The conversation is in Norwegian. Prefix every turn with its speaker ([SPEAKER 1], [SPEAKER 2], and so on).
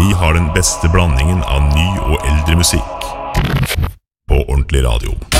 [SPEAKER 1] Vi har den beste blandingen av ny og eldre musikk på ordentlig radio.